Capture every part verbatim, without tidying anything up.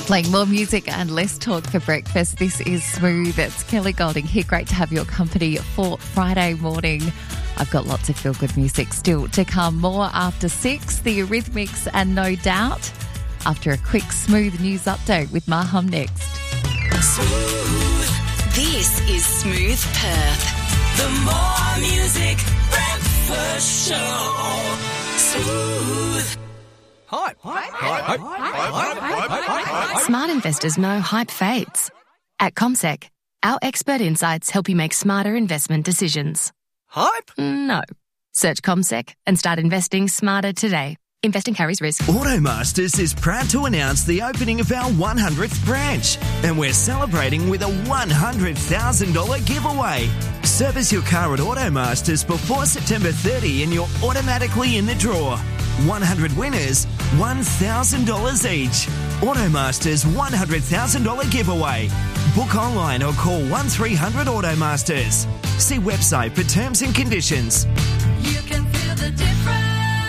Playing more music and less talk for breakfast. This is Smooth. It's Kelly Golding here. Great to have your company for Friday morning. I've got lots of feel-good music still to come. More after six, the Eurythmics and No Doubt. After a quick Smooth news update with Maham next. Smooth. This is Smooth Perth. The more music breakfast show. Smooth. Hype. Hype. Hype. Hype. Hype. Smart investors know hype fades. At CommSec, our expert insights help you make smarter investment decisions. Hype? No. Search CommSec and start investing smarter today. Investing carries risk. Automasters is proud to announce the opening of our one hundredth branch, and we're celebrating with a one hundred thousand dollars giveaway. Service your car at Automasters before September thirtieth and you're automatically in the draw. one hundred winners, one thousand dollars each. Automasters one hundred thousand dollars giveaway. Book online or call one three hundred Automasters. See website for terms and conditions. You can feel the difference.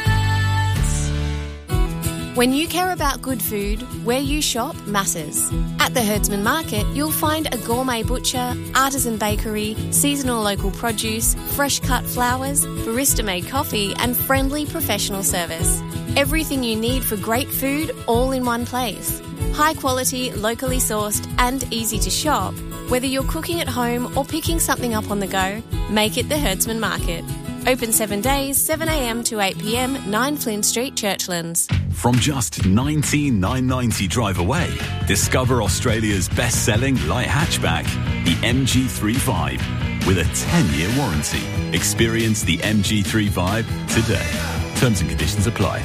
When you care about good food, where you shop matters. At the Herdsman Market, you'll find a gourmet butcher, artisan bakery, seasonal local produce, fresh cut flowers, barista-made coffee and friendly professional service. Everything you need for great food all in one place. High quality, locally sourced and easy to shop. Whether you're cooking at home or picking something up on the go, make it the Herdsman Market. Open seven days, seven a m to eight p m, nine Flynn Street, Churchlands. From just nineteen thousand nine hundred ninety drive away, discover Australia's best-selling light hatchback, the M G thirty-five, with a ten-year warranty. Experience the M G thirty-five today. Terms and conditions apply.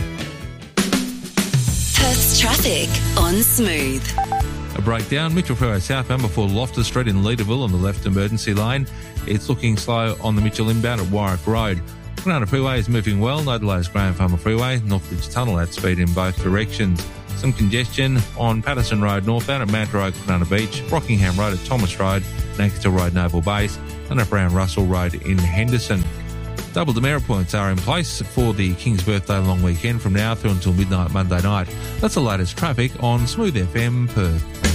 Perth's traffic on Smooth. A breakdown, Mitchell Freeway southbound before Loftus Street in Leederville on the left emergency lane. It's looking slow on the Mitchell inbound at Warwick Road. Kwinana Freeway is moving well. No delays Graham Farmer Freeway. Northbridge Tunnel at speed in both directions. Some congestion on Patterson Road northbound at Mount Road, Kwinana Beach. Rockingham Road at Thomas Road. Naxton Road, Naval Base. And at Brown Russell Road in Henderson. Double demerit points are in place for the King's Birthday long weekend from now through until midnight Monday night. That's the latest traffic on Smooth F M Perth.